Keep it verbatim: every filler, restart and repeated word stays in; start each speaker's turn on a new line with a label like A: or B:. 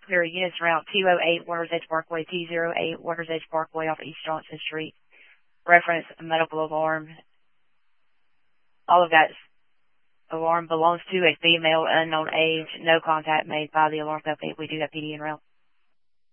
A: There are units around two oh eight Water's Edge Parkway, two oh eight Water's Edge Parkway off East Johnson Street. Reference medical alarm. All of that alarm belongs to a female, unknown age. No contact made by the alarm company. We do have P D en route.